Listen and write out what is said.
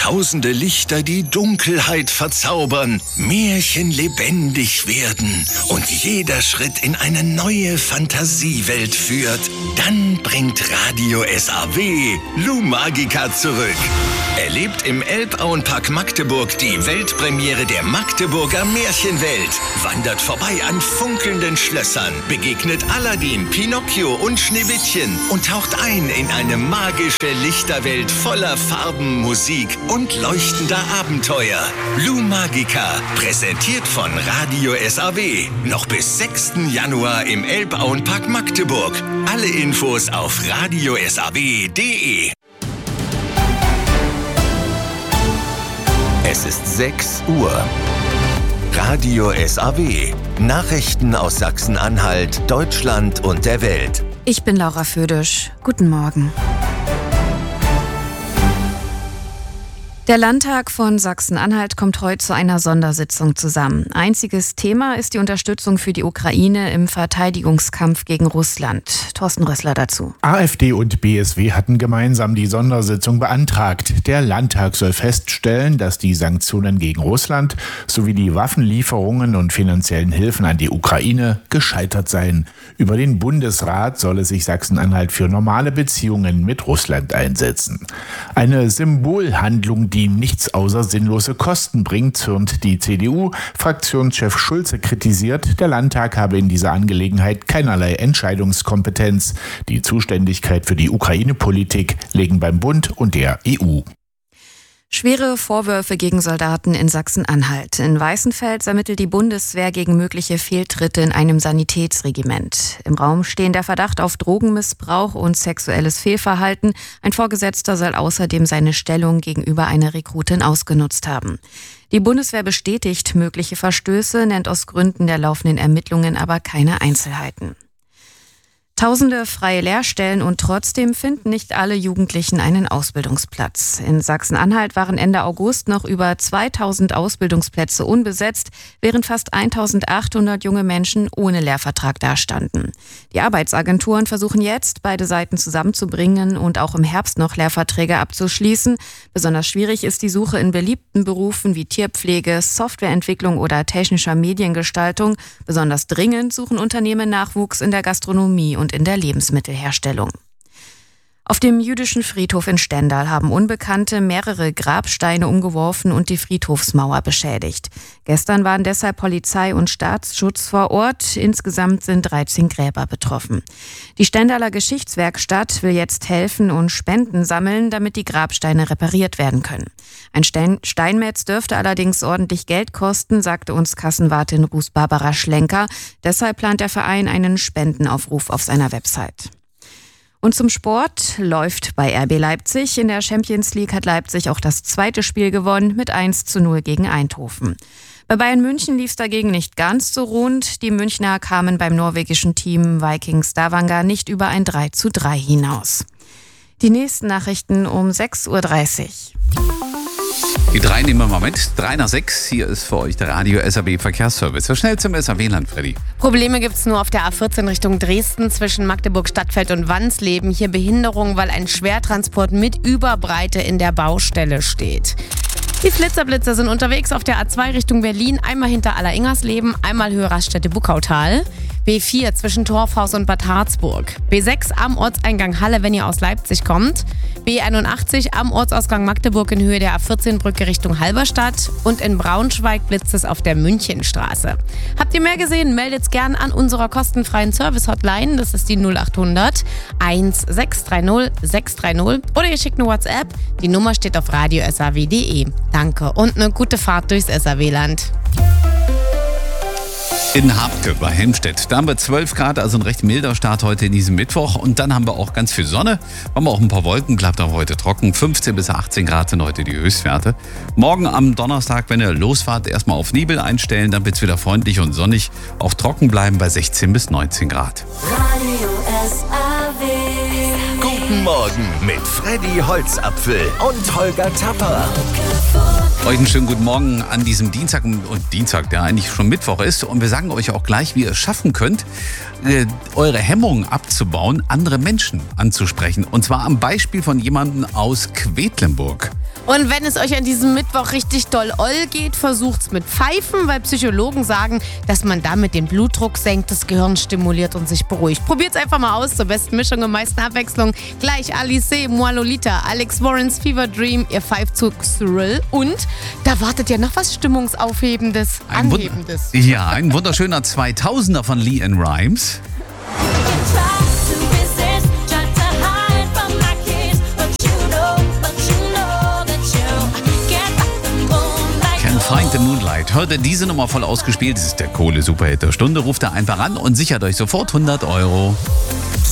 tausende Lichter die Dunkelheit verzaubern, Märchen lebendig werden und jeder Schritt in eine neue Fantasiewelt führt, dann bringt Radio SAW Lou Magica zurück. Erlebt im Elbauenpark Magdeburg die Weltpremiere der Magdeburger Märchenwelt. Wandert vorbei an funkelnden Schlössern, begegnet Aladdin, Pinocchio und Schneewittchen und taucht ein in eine magische Lichterwelt voller Farben, Musik und leuchtender Abenteuer. Lou Magica, präsentiert von Radio SAW. Noch bis 6. Januar im Elbauenpark Magdeburg. Alle Infos auf radiosaw.de. Es ist 6 Uhr. Radio SAW. Nachrichten aus Sachsen-Anhalt, Deutschland und der Welt. Ich bin Laura Födisch. Guten Morgen. Der Landtag von Sachsen-Anhalt kommt heute zu einer Sondersitzung zusammen. Einziges Thema ist die Unterstützung für die Ukraine im Verteidigungskampf gegen Russland. Thorsten Rössler dazu. AfD und BSW hatten gemeinsam die Sondersitzung beantragt. Der Landtag soll feststellen, dass die Sanktionen gegen Russland sowie die Waffenlieferungen und finanziellen Hilfen an die Ukraine gescheitert seien. Über den Bundesrat solle sich Sachsen-Anhalt für normale Beziehungen mit Russland einsetzen. Eine Symbolhandlung, die nichts außer sinnlose Kosten bringt, zürnt die CDU. Fraktionschef Schulze kritisiert, der Landtag habe in dieser Angelegenheit keinerlei Entscheidungskompetenz. Die Zuständigkeit für die Ukraine-Politik liegen beim Bund und der EU. Schwere Vorwürfe gegen Soldaten in Sachsen-Anhalt. In Weißenfels ermittelt die Bundeswehr gegen mögliche Fehltritte in einem Sanitätsregiment. Im Raum stehen der Verdacht auf Drogenmissbrauch und sexuelles Fehlverhalten. Ein Vorgesetzter soll außerdem seine Stellung gegenüber einer Rekrutin ausgenutzt haben. Die Bundeswehr bestätigt mögliche Verstöße, nennt aus Gründen der laufenden Ermittlungen aber keine Einzelheiten. Tausende freie Lehrstellen und trotzdem finden nicht alle Jugendlichen einen Ausbildungsplatz. In Sachsen-Anhalt waren Ende August noch über 2000 Ausbildungsplätze unbesetzt, während fast 1800 junge Menschen ohne Lehrvertrag dastanden. Die Arbeitsagenturen versuchen jetzt, beide Seiten zusammenzubringen und auch im Herbst noch Lehrverträge abzuschließen. Besonders schwierig ist die Suche in beliebten Berufen wie Tierpflege, Softwareentwicklung oder technischer Mediengestaltung. Besonders dringend suchen Unternehmen Nachwuchs in der Gastronomie und in der Lebensmittelherstellung. Auf dem jüdischen Friedhof in Stendal haben Unbekannte mehrere Grabsteine umgeworfen und die Friedhofsmauer beschädigt. Gestern waren deshalb Polizei und Staatsschutz vor Ort. Insgesamt sind 13 Gräber betroffen. Die Stendaler Geschichtswerkstatt will jetzt helfen und Spenden sammeln, damit die Grabsteine repariert werden können. Ein Steinmetz dürfte allerdings ordentlich Geld kosten, sagte uns Kassenwartin Ruth Barbara Schlenker. Deshalb plant der Verein einen Spendenaufruf auf seiner Website. Und zum Sport läuft bei RB Leipzig. In der Champions League hat Leipzig auch das zweite Spiel gewonnen mit 1:0 gegen Eindhoven. Bei Bayern München lief es dagegen nicht ganz so rund. Die Münchner kamen beim norwegischen Team Viking Stavanger nicht über ein 3:3 hinaus. Die nächsten Nachrichten um 6:30 Uhr. Die 3 nehmen wir mal mit. 3 nach 6. Hier ist für euch der Radio SAW Verkehrsservice. So schnell zum SAW-Land, Freddy. Probleme gibt's nur auf der A14 Richtung Dresden zwischen Magdeburg-Stadtfeld und Wansleben. Hier Behinderung, weil ein Schwertransport mit Überbreite in der Baustelle steht. Die Flitzerblitzer sind unterwegs auf der A2 Richtung Berlin. Einmal hinter Aller-Ingersleben, einmal Höhe Raststätte Buckautal. B4 zwischen Torfhaus und Bad Harzburg. B6 am Ortseingang Halle, wenn ihr aus Leipzig kommt. B81 am Ortsausgang Magdeburg in Höhe der A14-Brücke Richtung Halberstadt. Und in Braunschweig blitzt es auf der Münchenstraße. Habt ihr mehr gesehen? Meldet's gern an unserer kostenfreien Service-Hotline. Das ist die 0800 1630 630. Oder ihr schickt eine WhatsApp. Die Nummer steht auf radiosaw.de. Danke und eine gute Fahrt durchs SAW-Land. In Habke bei Helmstedt. Da haben wir 12 Grad, also ein recht milder Start heute in diesem Mittwoch. Und dann haben wir auch ganz viel Sonne. Haben wir auch ein paar Wolken, bleibt auch heute trocken. 15 bis 18 Grad sind heute die Höchstwerte. Morgen am Donnerstag, wenn ihr losfahrt, erstmal auf Nebel einstellen. Dann wird es wieder freundlich und sonnig. Auch trocken bleiben bei 16 bis 19 Grad. Radio SAW. Guten Morgen mit Freddy Holzapfel und Holger Tapper. Euch einen schönen guten Morgen an diesem Dienstag der eigentlich schon Mittwoch ist. Und wir sagen euch auch gleich, wie ihr es schaffen könnt, eure Hemmungen abzubauen, andere Menschen anzusprechen. Und zwar am Beispiel von jemandem aus Quedlinburg. Und wenn es euch an diesem Mittwoch richtig doll geht, versucht's mit Pfeifen, weil Psychologen sagen, dass man damit den Blutdruck senkt, das Gehirn stimuliert und sich beruhigt. Probiert's einfach mal aus, zur besten Mischung und meisten Abwechslung. Gleich Alice, Moi Lolita, Alex Warrens Fever Dream, ihr Pfeifzug Thrill. Und da wartet ja noch was Stimmungsaufhebendes, Anhebendes. Ja, ein wunderschöner 2000er von LeAnn Rimes. Find the Moonlight. Heute diese Nummer voll ausgespielt. Das ist der Kohle-Superhit der Stunde. Ruft da einfach an und sichert euch sofort 100 €.